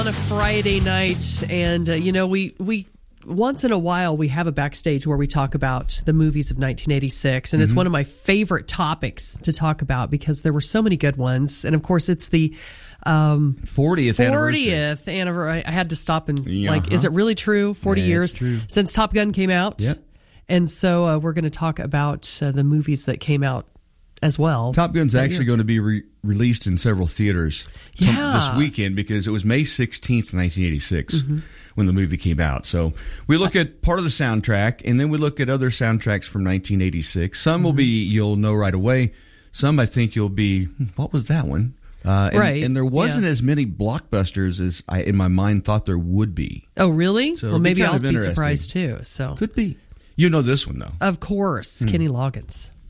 On a Friday night, and we once in a while we have a backstage where we talk about the movies of 1986, and it's one of my favorite topics to talk about because there were so many good ones, and of course it's the 40th anniversary. I had to stop and is it really true? 40 years since Top Gun came out. Yep. And so we're going to talk about the movies that came out as well. Top Gun's actually going to be released in several theaters this weekend because it was May 16th, 1986 when the movie came out. So we look at part of the soundtrack, and then we look at other soundtracks from 1986. Some will be you'll know right away. Some I think you'll be, what was that one? And there wasn't as many blockbusters as I, in my mind, thought there would be. Oh, really? So well, maybe I'll be surprised too. So could be. You know this one, though. Of course, Kenny Loggins.